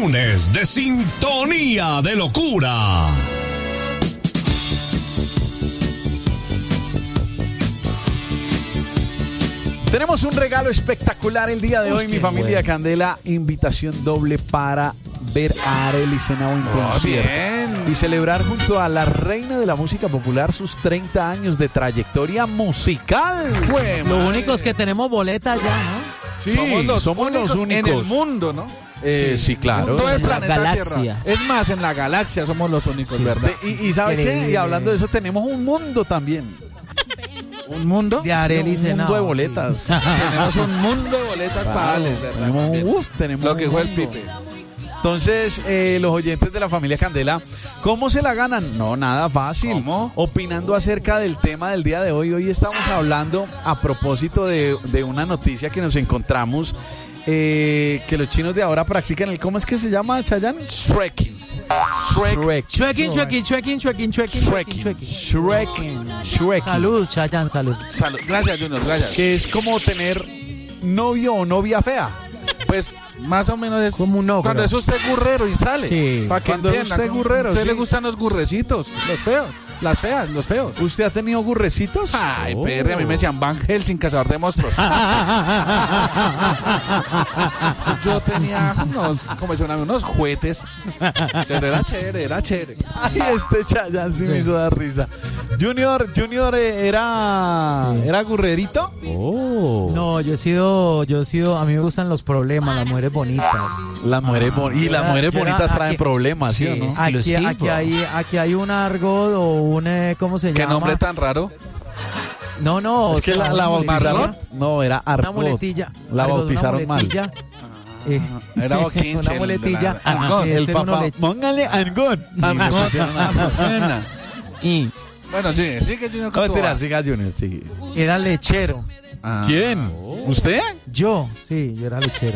lunes de Sintonía de Locura. Tenemos un regalo espectacular el día de hoy, mi familia bueno. Candela. Invitación doble para ver a Arelis Henao en concierto. Bien. Y celebrar junto a la reina de la música popular sus 30 años de trayectoria musical. Lo único es que tenemos boleta ya, ¿no? Sí, somos los únicos en el mundo, ¿no? Sí, claro. En todo el En la planeta galaxia. Tierra. Es más, en la galaxia somos los únicos, ¿verdad? Y ¿sabe qué? Y hablando de eso, tenemos un mundo también. ¿Un mundo? De Arelis Un mundo de Henao, boletas. sí. Tenemos un mundo de boletas para Alex, ¿verdad? Tenemos lo que un fue el mundo. Pipe. Entonces, los oyentes de la familia Candela, ¿cómo se la ganan? No, nada fácil. ¿Cómo? Opinando acerca del tema del día de hoy. Hoy estamos hablando a propósito de una noticia que nos encontramos, que los chinos de ahora practican el, ¿cómo es que se llama, Chayanne? Shrekking. Shrekking. Salud, Chayanne, salud. Gracias, Junior, gracias. Que es como tener novio o novia fea. Pues más o menos es como un ogro. cuando es usted gurrero y sale. Sí. Para que Cuando es entiendan. usted gurrero, A usted sí. le gustan los gurrecitos, los feos, las feas, los feos. ¿Usted ha tenido gurrecitos? Ay, perre, a mí me decían Van Helsing, cazador de monstruos. Yo tenía unos juguetes. Pero era chévere. Ay, este Chayanne sí me hizo dar risa. Junior era gurrerito. No, yo he sido, a mí me gustan los problemas, las mujeres bonitas. Las mujeres bonitas traen problemas, ¿sí o no? Aquí hay un argot o un, ¿cómo se llama? ¿Qué nombre tan raro? No, Es que la bautizaron. No, era Argot. Una muletilla. La Argot, bautizaron mal. Era Boquinche. Una muletilla. El papá. Póngale Argot. Bueno, sí que Junior con No, tu mentira, va. siga Junior, sí. Era lechero. ¿Quién? ¿Usted? Yo era lechero.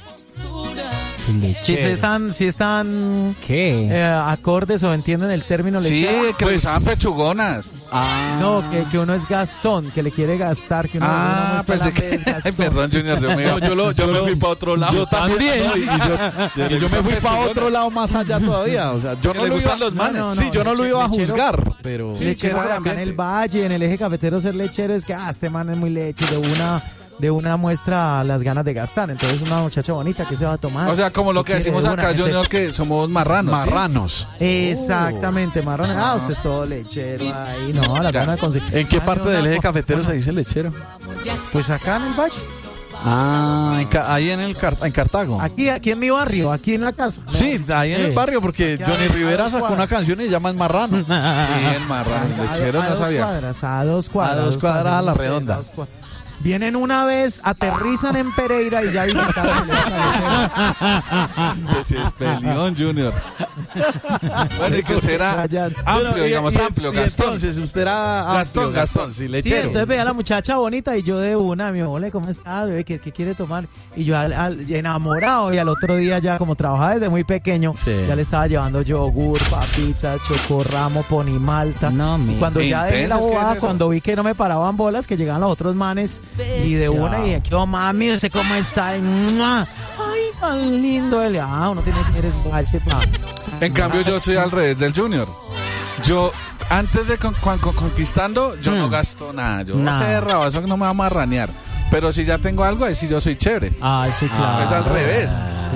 Si están ¿Qué? acordes o entienden el término Sí, lechero. que le usaban pechugonas. No, que uno es Gastón, que le quiere gastar, que uno Pensé que... Ay, perdón, Junior, yo me fui para otro lado. Yo también. Y yo me fui para otro lado más allá todavía. O sea, yo ¿Qué no le lo gustan iba, los manes? Sí, yo no lo iba a lechero. juzgar, pero Sí, Lechero que era de acá en el ambiente. valle, en el eje cafetero, ser lechero es que este man es muy leche, de una muestra las ganas de gastar. Entonces una muchacha bonita que se va a tomar. O sea, como lo que quiere decimos de una, acá, gente- Junior, que somos marranos. ¿sí? marranos. Exactamente, marrón. Usted es todo lechero ahí, no, la Ya. gana de conseguir. ¿En qué Ah, parte no, del una eje co- cafetero se dice lechero? Pues acá en el valle. Ahí en Cartago. Aquí en mi barrio, aquí en la casa. Sí, ahí en el barrio, porque Aquí Johnny a Rivera dos sacó cuadras. una canción y se llama El Marrano. Sí, el marrano, el lechero no sabía. A dos cuadras. A dos cuadras a la sí, redonda. a 2 cuadras. Vienen una vez, aterrizan en Pereira y ya visitaron el estadio. Ese es peleón, Junior. Bueno, y que será amplio, digamos, amplio, Gastón. Entonces, usted era Gastón, sí, Sí, lechero. entonces veía a la muchacha bonita y yo de una, mi ole, ¿cómo está, bebé? ¿Qué quiere tomar? Y yo enamorado, y al otro día ya, como trabajaba desde muy pequeño, Sí. ya le estaba llevando yogur, papitas, chocorramo, ponimalta. No, Y cuando ya dejé la Intenso, ¿qué es bobada, eso? cuando vi que no me paraban bolas, que llegaban los otros manes, y de una, y aquí, oh, mami, ¿usted cómo está? Y, ¡mua! Ay, tan lindo. Él, uno tiene que ir bache, pa. En cambio, yo soy al revés del Junior. Yo, antes de conquistando, yo no gasto nada. Yo no sé de rabazo que no me va a marranear. Pero si ya tengo algo, ahí sí yo soy chévere. Sí, claro. Es al revés.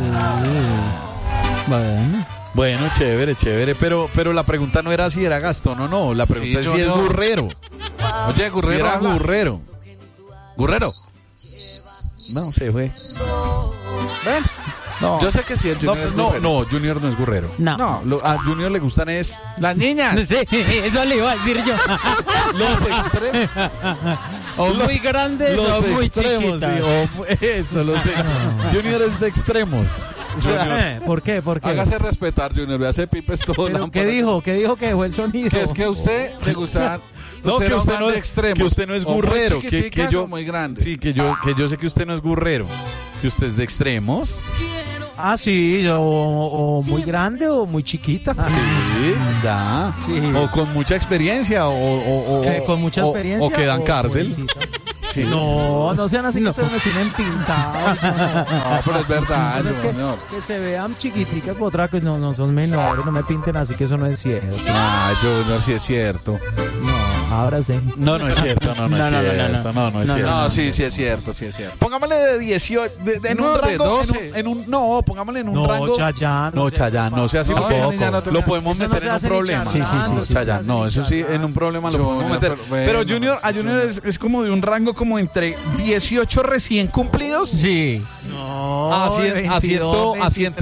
Bueno, chévere. Pero la pregunta no era si era Gastón o no. La pregunta Sí, es si es Junior. gurrero. Oye, Gurrero. Si era habla. gurrero. Gurrero. No, se fue. Ven. No. Yo sé que sí, el Junior es gurrero. no, Junior no es gurrero. No. A Junior le gustan es Las niñas. Sí, eso le iba a decir yo. los extremos. O muy grandes o muy chiquitas. Eso, Junior es de extremos. O sea, ¿Por qué? Hágase respetar, Junior. Vea ese Pipe es todo. ¿Pero qué dijo? ¿Qué dijo que dejó el sonido? Que es que a usted le gusta. no, que usted no, que usted no es gurrero, que yo muy grande. Sí, que yo sé que usted no es gurrero, que usted es de extremos. Sí, o muy grande o muy chiquita. Sí, ya. Sí. O con mucha experiencia o Con mucha experiencia. o que dan cárcel. pobrecita. Sí. No sean así que ustedes me tienen pintados. No, pero es verdad, Es Junior. que se vean chiquiticas por otra cosa, no son menores, no me pinten así que eso no es cierto. Ah, Junior, sí es cierto. No, ahora sí. No es cierto, no es cierto. No es cierto. No, sí es cierto, sí es cierto. Pongámosle de 18, en No, un de rango, 12. Pongámosle en un No, rango. Chayán. No, Chayán, no sea así No, tampoco. ese niño no Lo podemos Eso no meter se en un hace ni problema. charlando, Sí, Chayán, no, eso sí, en un problema lo podemos meter. Pero a Junior es como de un rango como entre 18 recién cumplidos Sí. No, a 102.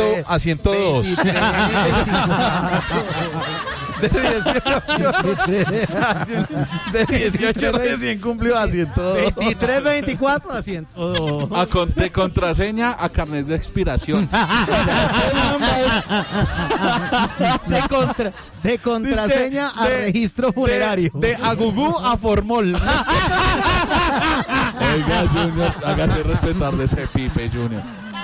De 18 recién cumplidos a 102. 23, 24 a 102. De contraseña a carnet de expiración. De contraseña a registro funerario. De Agugú a Formol. Oiga, Junior, hágase respetar de ese Pipe, Junior.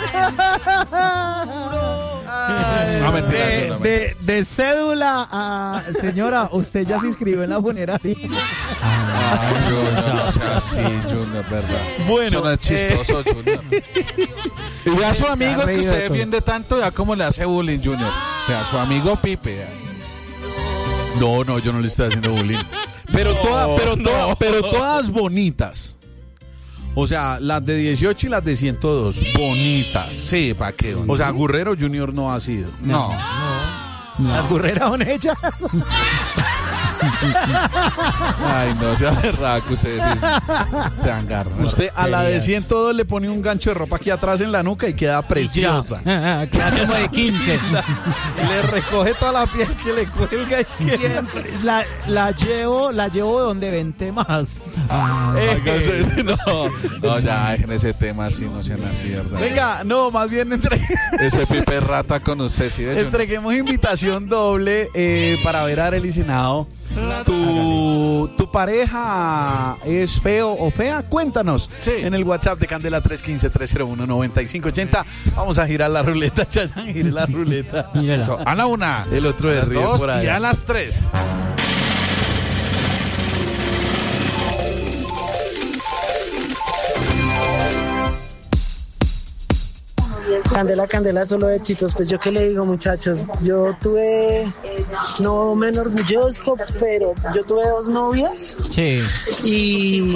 No, mentira, Junior. De cédula a señora, usted ya se inscribió en la funeraria. Ay, Junior, no sea así, Junior, verdad. Bueno, eso no es chistoso, Junior. Y vea a su amigo que se defiende tanto, ya como le hace bullying, Junior. Vea a su amigo Pipe. Ya. No, yo no le estoy haciendo bullying. Pero todas bonitas. O sea, las de 18 y las de 102, bonitas. Sí, ¿para qué? O sea, Gurrero Junior no ha sido. No. Las gurreras son hechas. Ay, no sea berraco, ustedes se agarran. Usted a la de 102 le pone un gancho de ropa aquí atrás en la nuca y queda preciosa. Queda como de 15. Le recoge toda la piel que le cuelga y que... Siempre la llevo donde vente más. Oiga, ustedes, no, ya dejen ese tema así, no sean así, ¿verdad? Venga, no, más bien Ese Pipe rata con usted, ¿sí? entreguemos invitación doble para ver a Arely Senado. ¿Tu pareja es feo o fea? Cuéntanos en el WhatsApp de Candela 315-301-9580. Vamos a girar la ruleta, Chayán, gire la ruleta. Eso, a la 1, El otro de las río 2 por allá. y a las 3. Candela, solo éxitos. Pues yo qué le digo, muchachos, yo tuve, no me enorgullezco, pero yo tuve 2 novias Sí. y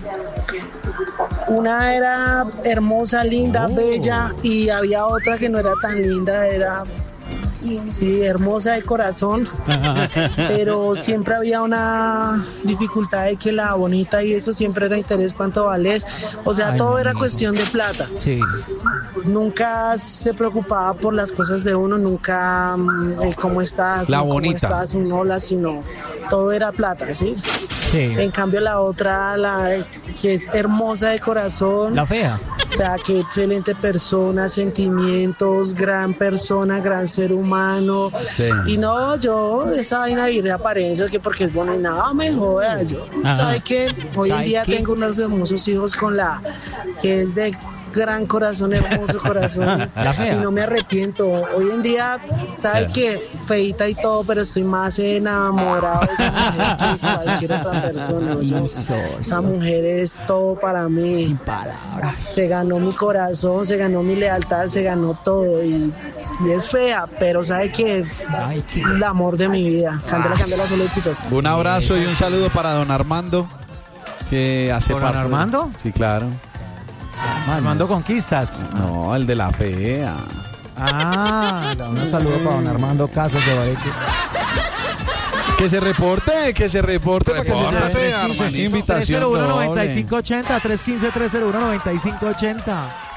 una era hermosa, linda, bella, y había otra que no era tan linda, era... Sí, hermosa de corazón, pero siempre había una dificultad de que la bonita y eso siempre era interés, cuánto vales, o sea, todo era cuestión de plata. Sí. Nunca se preocupaba por las cosas de uno, nunca el cómo estás, La cómo bonita. estás, un hola, sino todo era plata, ¿sí? Sí. En cambio la otra, la que es hermosa de corazón, La fea. o sea, qué excelente persona, sentimientos, gran persona, gran ser humano. Sí. Y no, yo, esa vaina de ir de apariencias, que porque es bueno y nada, me joda. Yo, Ajá. ¿sabe qué? Hoy en ¿Sabe día qué? tengo unos hermosos hijos con la que es de gran corazón, hermoso corazón. La fea. Y no me arrepiento. Hoy en día, ¿sabe qué? Feita y todo, pero estoy más enamorado de esa mujer que cualquier otra persona. Yo, esa mujer es todo para mí. Sin palabras. Se ganó mi corazón, se ganó mi lealtad, se ganó todo y es fea, pero sabe que Ay, qué... el amor de mi vida. Candela, solo éxitos. Un abrazo y un saludo para don Armando, que hace ¿Don parte de- Armando? Sí, claro. Armando Conquistas. No, el de la fea. Un saludo para don Armando Casas de Bareque. Que se reporte para que se Repórtate, lleve Armanito. invitación doble. 301-9580, 315-301-9580.